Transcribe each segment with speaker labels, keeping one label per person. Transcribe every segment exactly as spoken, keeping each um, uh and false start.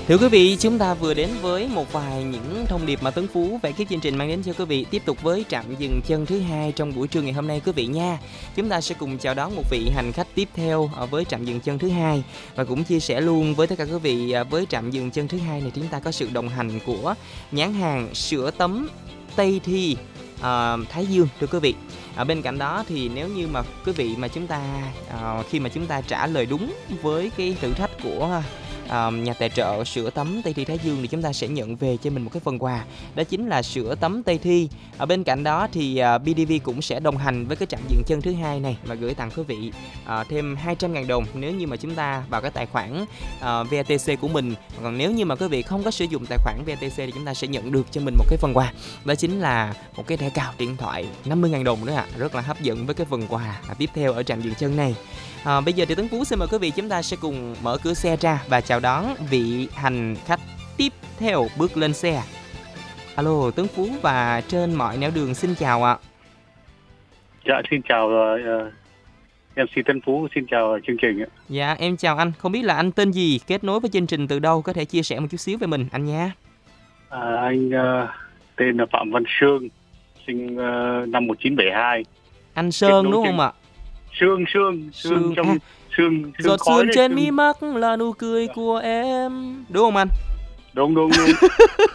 Speaker 1: Thưa quý vị, chúng ta vừa đến với một vài những thông điệp mà Tuấn Phú và ekip chương trình mang đến cho quý vị. Tiếp tục với trạm dừng chân thứ hai trong buổi trưa ngày hôm nay quý vị nha. Chúng ta sẽ cùng chào đón một vị hành khách tiếp theo với trạm dừng chân thứ hai và cũng chia sẻ luôn với tất cả quý vị với trạm dừng chân thứ hai này chúng ta có sự đồng hành của nhãn hàng sữa tắm Tây Thi uh, Thái Dương thưa quý vị. Ở bên cạnh đó thì nếu như mà quý vị mà chúng ta uh, khi mà chúng ta trả lời đúng với cái thử thách của À, nhà tài trợ sữa tắm Tây Thi Thái Dương thì chúng ta sẽ nhận về cho mình một cái phần quà, đó chính là sữa tắm Tây Thi. Ở bên cạnh đó thì uh, bê đê vê cũng sẽ đồng hành với cái trạm dừng chân thứ hai này và gửi tặng quý vị uh, thêm hai trăm ngàn đồng nếu như mà chúng ta vào cái tài khoản uh, vê a tê xê của mình. Còn nếu như mà quý vị không có sử dụng tài khoản vê a tê xê thì chúng ta sẽ nhận được cho mình một cái phần quà, đó chính là một cái thẻ cào điện thoại năm mươi ngàn đồng nữa ạ. À. Rất là hấp dẫn với cái phần quà uh, tiếp theo ở trạm dừng chân này. À, bây giờ thì Tuấn Phú xin mời quý vị chúng ta sẽ cùng mở cửa xe ra và chào đón vị hành khách tiếp theo bước lên xe. Alo Tuấn Phú và trên mọi nẻo đường xin chào ạ.
Speaker 2: Dạ xin chào uh, em xê Tuấn Phú, xin chào chương trình ạ.
Speaker 1: Dạ em chào anh, không biết là anh tên gì, kết nối với chương trình từ đâu, có thể chia sẻ một chút xíu về mình anh nha.
Speaker 2: À, anh uh, tên là Phạm Văn Sương, sinh uh, năm một nghìn chín trăm bảy mươi hai.
Speaker 1: Anh Sơn đúng không ạ?
Speaker 2: Sương, Sương, Sương trong
Speaker 1: à.
Speaker 2: Sương,
Speaker 1: Giọt sương trên mí mắt là nụ cười của em. Đúng không anh?
Speaker 2: Đúng, đúng, đúng.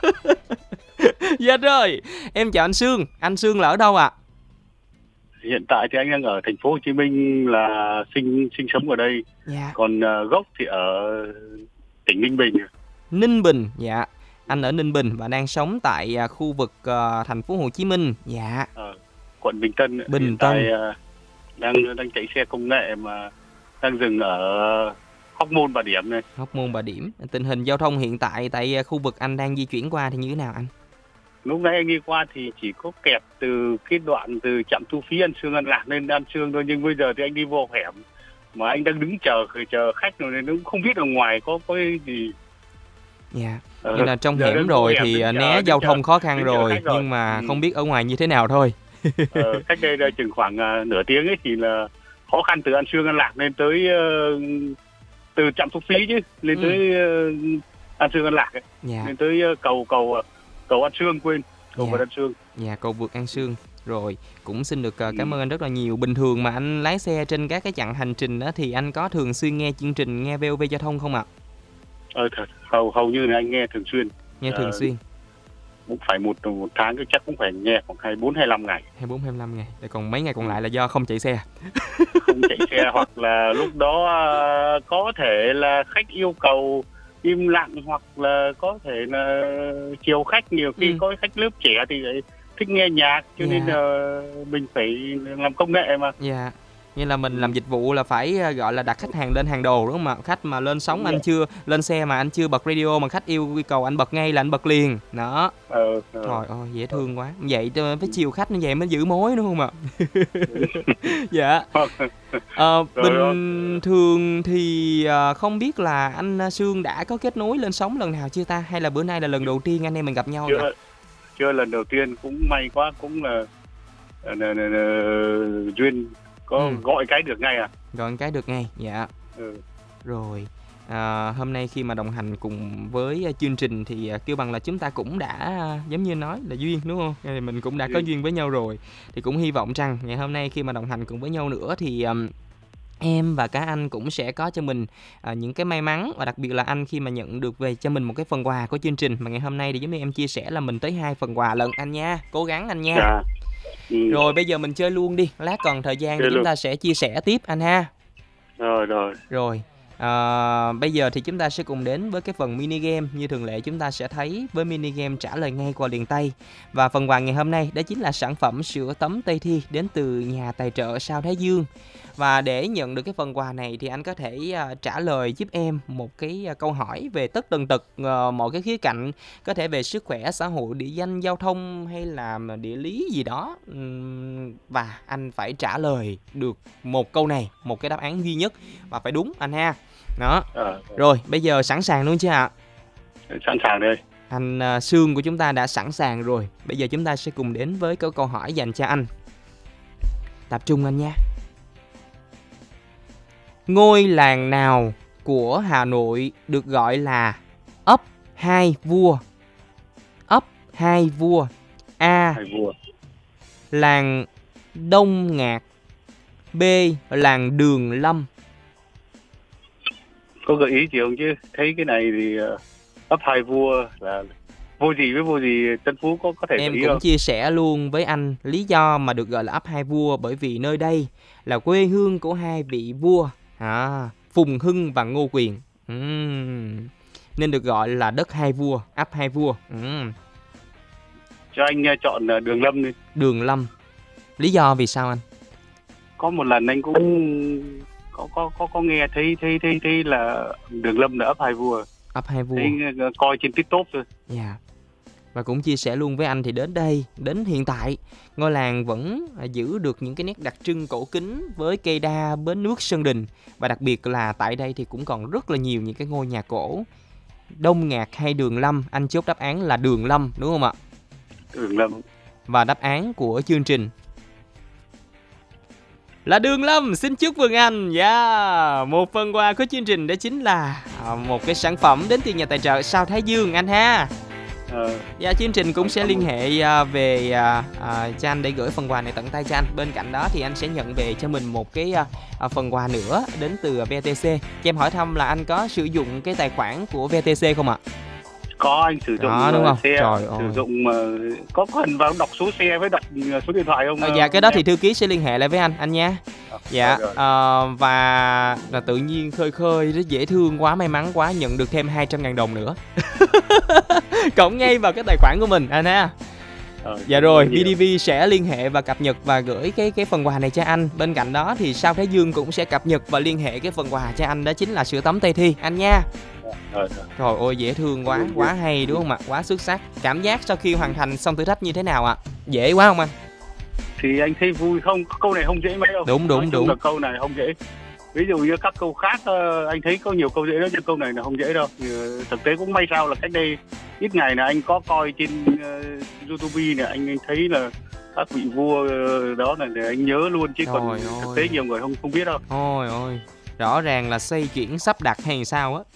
Speaker 1: Dạ rồi, em chào anh Sương. Anh Sương là ở đâu ạ? À?
Speaker 2: Hiện tại thì anh đang ở thành phố Hồ Chí Minh, là sinh sinh sống ở đây.
Speaker 1: Dạ.
Speaker 2: Còn uh, gốc thì ở tỉnh Ninh Bình.
Speaker 1: Ninh Bình, dạ. Anh ở Ninh Bình và đang sống tại uh, khu vực uh, thành phố Hồ Chí Minh. Dạ.
Speaker 2: Ờ, quận Bình Tân.
Speaker 1: Bình
Speaker 2: hiện
Speaker 1: Tân.
Speaker 2: Tại, uh, đang đang chạy xe công nghệ mà đang dừng ở Hóc Môn Bà Điểm này.
Speaker 1: Hóc Môn Bà Điểm. Tình hình giao thông hiện tại tại khu vực anh đang di chuyển qua thì như thế nào anh?
Speaker 2: Lúc nãy anh đi qua thì chỉ có kẹt từ cái đoạn từ trạm thu phí An Sương An Lạc lên An Sương thôi, nhưng bây giờ thì anh đi vô hẻm mà anh đang đứng chờ chờ khách rồi nên cũng không biết ở ngoài có có cái gì.
Speaker 1: Dạ.
Speaker 2: Ờ,
Speaker 1: Như là trong hẻm rồi hẻm thì né chờ, giao thông khó khăn rồi, rồi nhưng mà ừ. không biết ở ngoài như thế nào thôi.
Speaker 2: ờ, cách đây là chừng khoảng uh, nửa tiếng ấy thì là khó khăn từ An Sương An Lạc lên tới uh, từ trạm thu phí chứ lên ừ. tới uh, An Sương An Lạc ấy. Dạ. Lên tới uh, cầu cầu cầu An Sương quên cầu
Speaker 1: dạ.
Speaker 2: vượt An Sương.
Speaker 1: Dạ, cầu vượt An Sương. Rồi, cũng xin được uh, cảm ơn anh rất là nhiều. Bình thường mà anh lái xe trên các cái chặng hành trình đó thì anh có thường xuyên nghe chương trình, nghe vê o vê Giao thông không ạ?
Speaker 2: Ờ, thật, hầu hầu như là anh nghe thường xuyên.
Speaker 1: Nghe thường uh, xuyên.
Speaker 2: Cũng phải một một tháng chắc cũng phải nghe khoảng hai mươi bốn hai mươi lăm ngày.
Speaker 1: hai mươi bốn hai mươi lăm ngày. Để còn mấy ngày còn lại là do không chạy xe.
Speaker 2: Không chạy xe hoặc là lúc đó uh, có thể là khách yêu cầu im lặng, hoặc là có thể là chiều khách, nhiều khi ừ. có khách lớp trẻ thì thích nghe nhạc, cho yeah. nên là mình phải làm công nghệ mà.
Speaker 1: Dạ. Yeah. Như là mình làm dịch vụ là phải gọi là đặt khách hàng lên hàng đầu đúng không ạ? Khách mà lên sóng anh chưa lên xe mà anh chưa bật radio mà khách yêu yêu cầu anh bật ngay là anh bật liền. Đó.
Speaker 2: Ờ, ờ.
Speaker 1: Trời ơi dễ thương quá. Vậy phải chiều khách như vậy mới giữ mối đúng không ạ? Dạ. Ờ, bình thường thì không biết là anh Sương đã có kết nối lên sóng lần nào chưa ta? Hay là bữa nay là lần đầu tiên anh em mình gặp nhau
Speaker 2: chưa,
Speaker 1: rồi?
Speaker 2: Chưa, lần đầu tiên, cũng may quá, cũng là, là, là, là, là duyên có ừ. gọi cái được ngay à?
Speaker 1: Gọi cái được ngay, dạ. Ừ. Rồi, à, hôm nay khi mà đồng hành cùng với chương trình thì kêu bằng là chúng ta cũng đã giống như nói là duyên đúng không? Thì mình cũng đã ừ. có duyên với nhau rồi. Thì cũng hy vọng rằng ngày hôm nay khi mà đồng hành cùng với nhau nữa thì um, em và cả anh cũng sẽ có cho mình à, những cái may mắn, và đặc biệt là anh khi mà nhận được về cho mình một cái phần quà của chương trình. Mà ngày hôm nay thì giống như em chia sẻ là mình tới hai phần quà lận anh nha. Cố gắng anh nha.
Speaker 2: Dạ.
Speaker 1: Ừ. Rồi bây giờ mình chơi luôn đi, lát còn thời gian chơi thì chúng luôn. Ta sẽ chia sẻ tiếp anh ha.
Speaker 2: Rồi rồi.
Speaker 1: Rồi à, bây giờ thì chúng ta sẽ cùng đến với cái phần mini game. Như thường lệ chúng ta sẽ thấy với mini game trả lời ngay qua liền tay. Và phần quà ngày hôm nay đó chính là sản phẩm sữa tắm Tây Thi đến từ nhà tài trợ Sao Thái Dương. Và để nhận được cái phần quà này thì anh có thể uh, trả lời giúp em một cái uh, câu hỏi về tất tần tật uh, mọi cái khía cạnh, có thể về sức khỏe, xã hội, địa danh, giao thông hay là địa lý gì đó. Uhm, và anh phải trả lời được một câu này, một cái đáp án duy nhất và phải đúng anh ha. Đó. À, rồi, bây giờ sẵn sàng luôn chưa ạ?
Speaker 2: Sẵn sàng đây.
Speaker 1: Anh uh, Sương của chúng ta đã sẵn sàng rồi. Bây giờ chúng ta sẽ cùng đến với câu câu hỏi dành cho anh. Tập trung anh nha. Ngôi làng nào của Hà Nội được gọi là ấp Hai Vua. Ấp Hai Vua. A.
Speaker 2: Hai Vua.
Speaker 1: Làng Đông Ngạc. B. Làng Đường Lâm.
Speaker 2: Có gợi ý gì không chứ? Thấy cái này thì uh, ấp Hai Vua là vua gì với vua gì, Tân Phú có có thể
Speaker 1: Em
Speaker 2: gợi ý
Speaker 1: cũng
Speaker 2: không?
Speaker 1: chia sẻ luôn với anh lý do mà được gọi là ấp Hai Vua, bởi vì nơi đây là quê hương của hai vị vua, à, Phùng Hưng và Ngô Quyền. Uhm. Nên được gọi là đất Hai Vua, ấp Hai Vua. Uhm.
Speaker 2: Cho anh uh, chọn uh, Đường Lâm đi.
Speaker 1: Đường Lâm. Lý do vì sao anh?
Speaker 2: Có một lần anh cũng có có có có nghe thấy thấy thấy thấy là Đường Lâm là ấp Hai Vua.
Speaker 1: Ấp Hai Vua.
Speaker 2: Thấy uh, coi trên TikTok thôi.
Speaker 1: Dạ. Yeah. Và cũng chia sẻ luôn với anh thì đến đây, đến hiện tại, ngôi làng vẫn giữ được những cái nét đặc trưng cổ kính với cây đa, bến nước, sân đình. Và đặc biệt là tại đây thì cũng còn rất là nhiều những cái ngôi nhà cổ. Đông Ngạc hay Đường Lâm, anh chốt đáp án là Đường Lâm đúng không ạ?
Speaker 2: Đường Lâm.
Speaker 1: Và đáp án của chương trình là Đường Lâm. Xin chúc mừng anh. Yeah. Một phần quà của chương trình đó chính là một cái sản phẩm đến từ nhà tài trợ Sao Thái Dương anh ha.
Speaker 2: Ờ.
Speaker 1: Dạ, chương trình cũng sẽ liên hệ uh, về uh, uh, cho anh để gửi phần quà này tận tay cho anh. Bên cạnh đó thì anh sẽ nhận về cho mình một cái uh, uh, phần quà nữa đến từ vê tê xê. Cho em hỏi thăm là anh có sử dụng cái tài khoản của vê tê xê không ạ?
Speaker 2: Có, anh sử dụng
Speaker 1: đó, đúng không?
Speaker 2: xe,
Speaker 1: Trời
Speaker 2: sử
Speaker 1: ơi.
Speaker 2: dụng uh, có cần vào đọc số xe với đọc số điện thoại không?
Speaker 1: À, dạ cái đó thì thư ký sẽ liên hệ lại với anh anh nha. Dạ uh, và là tự nhiên khơi khơi rất dễ thương quá, may mắn quá, nhận được thêm hai trăm ngàn đồng nữa. Cộng ngay vào cái tài khoản của mình anh ha.
Speaker 2: Ờ,
Speaker 1: dạ rồi, bê đê vê sẽ liên hệ và cập nhật và gửi cái cái phần quà này cho anh. Bên cạnh đó thì Sao Thái Dương cũng sẽ cập nhật và liên hệ cái phần quà cho anh, đó chính là sữa tắm Tây Thi anh nha.
Speaker 2: Ờ,
Speaker 1: Trời ơi dễ thương quá, quá hay đúng không ạ? Quá xuất sắc. Cảm giác sau khi hoàn thành xong thử thách như thế nào ạ? Dễ quá không anh?
Speaker 2: Thì anh thấy vui không? Câu này không dễ mấy đâu.
Speaker 1: Đúng đúng
Speaker 2: Nói chung
Speaker 1: đúng.
Speaker 2: là câu này không dễ. Ví dụ như các câu khác anh thấy có nhiều câu dễ đó, nhưng câu này là không dễ đâu. Thực tế cũng may sao là cách đây ít ngày là anh có coi trên uh, YouTube này, anh, anh thấy là các vị vua đó là để anh nhớ luôn, chứ
Speaker 1: Trời
Speaker 2: còn
Speaker 1: ơi.
Speaker 2: thực tế nhiều người không không biết đâu.
Speaker 1: Ôi ôi, rõ ràng là xây chuyển sắp đặt hay sao á.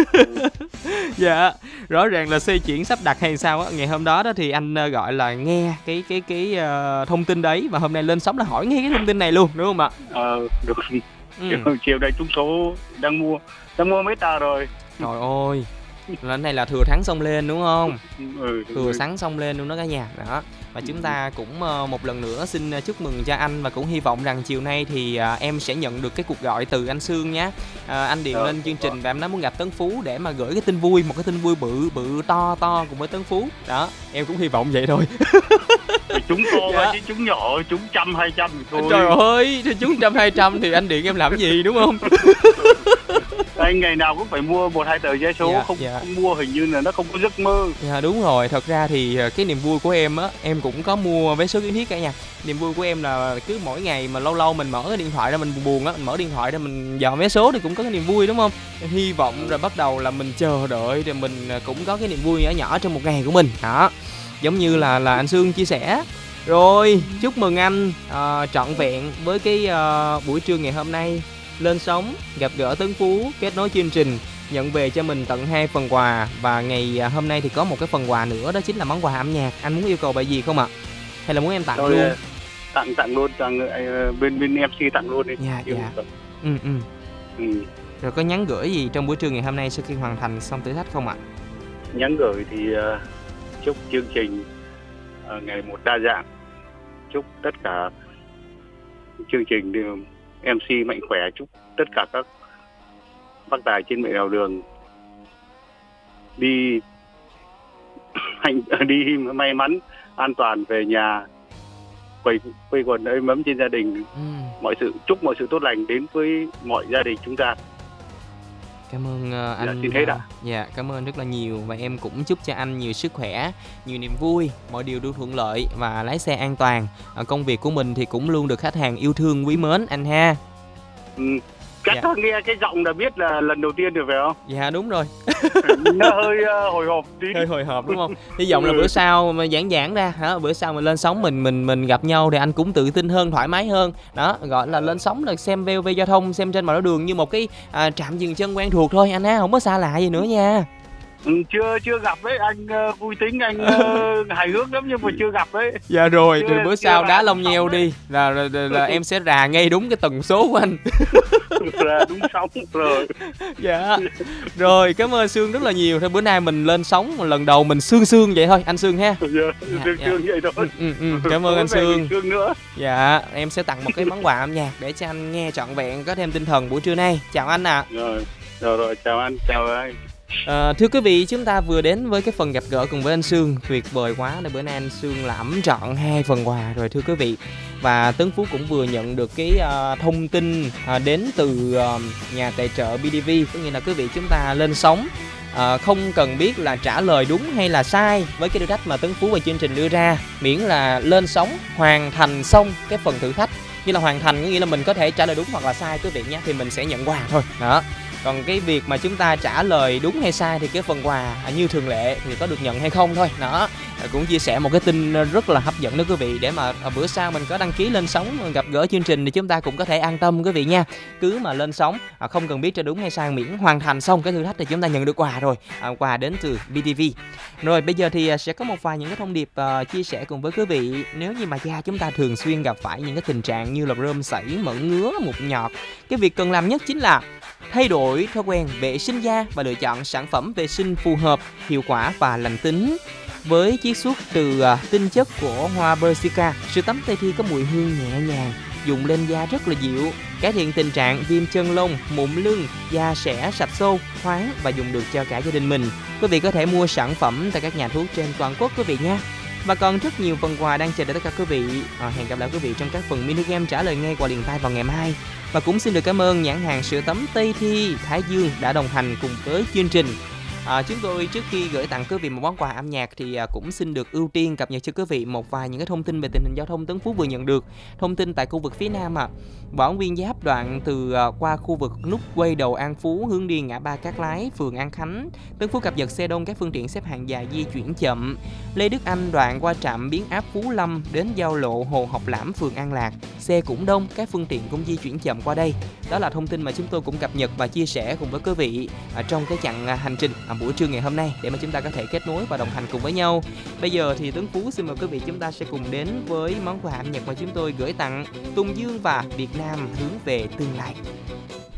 Speaker 1: Dạ, rõ ràng là xây chuyển sắp đặt hay sao á. Ngày hôm đó đó thì anh uh, gọi là nghe cái cái cái uh, thông tin đấy, và hôm nay lên sóng là hỏi nghe cái thông tin này luôn đúng không ạ?
Speaker 2: Ờ, được.
Speaker 1: Ừ.
Speaker 2: Chiều, chiều đây trúng số đang mua, đang mua mấy tờ rồi.
Speaker 1: Trời ơi, lần này là thừa thắng xông lên đúng không?
Speaker 2: Ừ,
Speaker 1: Thừa thắng xông lên luôn đó cả nhà. Đó. Và chúng ta cũng uh, một lần nữa xin chúc mừng cho anh, và cũng hy vọng rằng chiều nay thì uh, em sẽ nhận được cái cuộc gọi từ anh Sương nhé. Uh, anh điện
Speaker 2: Ờ,
Speaker 1: lên chương trình và em nói muốn gặp Tấn Phú để mà gửi cái tin vui, một cái tin vui bự bự to to cùng với Tấn Phú. Đó, em cũng hy vọng vậy thôi.
Speaker 2: Chúng to
Speaker 1: Dạ.
Speaker 2: chứ chúng nhỏ, chúng trăm hai trăm thì thôi.
Speaker 1: Trời ơi, thì chúng trăm hai trăm thì anh điện em làm gì đúng không?
Speaker 2: Anh ngày nào cũng phải mua một hai tờ vé số,
Speaker 1: Dạ,
Speaker 2: không,
Speaker 1: dạ.
Speaker 2: không mua hình như là nó không có giấc mơ.
Speaker 1: Dạ đúng rồi, thật ra thì cái niềm vui của em á, em cũng có mua vé số kiến thiết cả nhà. Niềm vui của em là cứ mỗi ngày mà lâu lâu mình mở cái điện thoại ra, mình buồn buồn á, mình mở điện thoại ra mình dò vé số thì cũng có cái niềm vui đúng không? Em hy vọng rồi bắt đầu là mình chờ đợi, rồi mình cũng có cái niềm vui nhỏ nhỏ trong một ngày của mình. Đó, giống như là là anh Sương chia sẻ. Rồi, chúc mừng anh uh, trọn vẹn với cái uh, buổi trưa ngày hôm nay. Lên sóng, gặp gỡ Tấn Phú, kết nối chương trình, nhận về cho mình tận hai phần quà. Và ngày hôm nay thì có một cái phần quà nữa, đó chính là món quà âm nhạc. Anh muốn yêu cầu bài gì không ạ? Hay là muốn em tặng
Speaker 2: Thôi,
Speaker 1: luôn?
Speaker 2: Tặng tặng luôn, tặng uh, bên bên em xê tặng luôn đi.
Speaker 1: Dạ,
Speaker 2: Yêu
Speaker 1: dạ.
Speaker 2: cầu.
Speaker 1: Ừ, ừ.
Speaker 2: Ừ.
Speaker 1: Rồi có nhắn gửi gì trong buổi trưa ngày hôm nay sau khi hoàn thành xong thử thách không ạ?
Speaker 2: Nhắn gửi thì uh, chúc chương trình uh, ngày một đa dạng. Chúc tất cả chương trình đều em xê mạnh khỏe, chúc tất cả các bác tài trên mẹ đào đường đi hạnh đi may mắn an toàn về nhà, quây quây quần êm ấm trên gia đình.
Speaker 1: Ừ.
Speaker 2: Mọi sự chúc mọi sự tốt lành đến với mọi gia đình chúng ta.
Speaker 1: Cảm ơn uh, anh.
Speaker 2: Dạ, xin hết ạ.
Speaker 1: Dạ, cảm ơn rất là nhiều. Và em cũng chúc cho anh nhiều sức khỏe, nhiều niềm vui, mọi điều luôn thuận lợi và lái xe an toàn. Ở công việc của mình thì cũng luôn được khách hàng yêu thương quý mến anh ha.
Speaker 2: Ừ. Chắc
Speaker 1: Dạ.
Speaker 2: nghe cái giọng là biết là lần đầu tiên được phải không?
Speaker 1: Dạ đúng rồi.
Speaker 2: Nó hơi uh, hồi hộp tí.
Speaker 1: Hơi hồi hộp đúng không? Hy vọng là bữa sau mà giãn giãn ra hả, bữa sau mình lên sóng mình mình mình gặp nhau thì anh cũng tự tin hơn, thoải mái hơn. Đó, gọi là lên sóng là xem vê o vê giao thông, xem trên mặt đường như một cái à, trạm dừng chân quen thuộc thôi anh ha, không có xa lạ gì nữa nha.
Speaker 2: Ừ, chưa chưa gặp đấy anh, uh, vui tính, anh uh, hài hước lắm nhưng mà chưa gặp đấy.
Speaker 1: Dạ rồi,
Speaker 2: chưa,
Speaker 1: thì bữa
Speaker 2: chưa
Speaker 1: sau đá
Speaker 2: ra
Speaker 1: lông nheo
Speaker 2: đấy.
Speaker 1: đi là, là, là, là em sẽ rà ngay đúng cái tần số của anh.
Speaker 2: Là đúng sóng rồi.
Speaker 1: Dạ. Rồi, cảm ơn Sương rất là nhiều. Thôi bữa nay mình lên sóng lần đầu mình sương sương vậy thôi, anh Sương ha.
Speaker 2: Dạ,
Speaker 1: Dạ,
Speaker 2: sương
Speaker 1: dạ.
Speaker 2: sương vậy thôi.
Speaker 1: Ừ, ừ, ừ. Cảm ơn anh
Speaker 2: Tối về
Speaker 1: Sương.
Speaker 2: thì sương nữa.
Speaker 1: Dạ, em sẽ tặng một cái món quà âm nhạc để cho anh nghe trọn vẹn, có thêm tinh thần buổi trưa nay. Chào anh ạ.
Speaker 2: Rồi, rồi, rồi, chào anh, chào anh.
Speaker 1: À, thưa quý vị, chúng ta vừa đến với cái phần gặp gỡ cùng với anh Sương. Tuyệt vời quá, để bữa nay anh Sương lãm trọn hai phần quà rồi thưa quý vị. Và Tấn Phú cũng vừa nhận được cái uh, thông tin uh, đến từ uh, nhà tài trợ bê đê vê. Có nghĩa là quý vị chúng ta lên sóng uh, không cần biết là trả lời đúng hay là sai với cái thử thách mà Tấn Phú và chương trình đưa ra, miễn là lên sóng hoàn thành xong cái phần thử thách. Như là hoàn thành có nghĩa là mình có thể trả lời đúng hoặc là sai quý vị nhé, thì mình sẽ nhận quà thôi. Đó. Còn cái việc mà chúng ta trả lời đúng hay sai thì cái phần quà như thường lệ thì có được nhận hay không thôi. Đó, cũng chia sẻ một cái tin rất là hấp dẫn đó quý vị, để mà bữa sau mình có đăng ký lên sóng gặp gỡ chương trình thì chúng ta cũng có thể an tâm quý vị nha. Cứ mà lên sóng không cần biết cho đúng hay sai, miễn hoàn thành xong cái thử thách thì chúng ta nhận được quà rồi. À, quà đến từ bê đê vê. Rồi bây giờ thì sẽ có một vài những cái thông điệp uh, chia sẻ cùng với quý vị. Nếu như mà da chúng ta thường xuyên gặp phải những cái tình trạng như là rơm sảy, mẩn ngứa, mụn nhọt, cái việc cần làm nhất chính là thay đổi thói quen vệ sinh da và lựa chọn sản phẩm vệ sinh phù hợp, hiệu quả và lành tính. Với chiết xuất từ uh, tinh chất của hoa Persica, sữa tắm Tây Thi có mùi hương nhẹ nhàng, dùng lên da rất là dịu, cải thiện tình trạng viêm chân lông, mụn lưng, da sẽ sạch xô, thoáng và dùng được cho cả gia đình mình. Quý vị có thể mua sản phẩm tại các nhà thuốc trên toàn quốc quý vị nha. Và còn rất nhiều phần quà đang chờ đợi tất cả quý vị. À, hẹn gặp lại quý vị trong các phần mini game trả lời ngay qua liền tay vào ngày mai. Và cũng xin được cảm ơn nhãn hàng sữa tắm Tây Thi Thái Dương đã đồng hành cùng với chương trình. À, chúng tôi trước khi gửi tặng quý vị một món quà âm nhạc thì à, cũng xin được ưu tiên cập nhật cho quý vị một vài những cái thông tin về tình hình giao thông Tấn Phú vừa nhận được. Thông tin tại khu vực phía Nam à, Võ Nguyên Giáp đoạn từ à, qua khu vực nút quay đầu An Phú hướng đi ngã ba Cát Lái, phường An Khánh, Tấn Phú cập nhật xe đông, các phương tiện xếp hàng dài di chuyển chậm. Lê Đức Anh đoạn qua trạm biến áp Phú Lâm đến giao lộ Hồ Học Lãm, phường An Lạc, xe cũng đông, các phương tiện cũng di chuyển chậm qua đây. Đó là thông tin mà chúng tôi cũng cập nhật và chia sẻ cùng với quý vị à, trong cái chặng à, hành trình à, buổi trưa ngày hôm nay để mà chúng ta có thể kết nối và đồng hành cùng với nhau. Bây giờ thì Tấn Phú xin mời quý vị chúng ta sẽ cùng đến với món quà âm nhạc mà chúng tôi gửi tặng Tùng Dương và Việt Nam hướng về tương lai.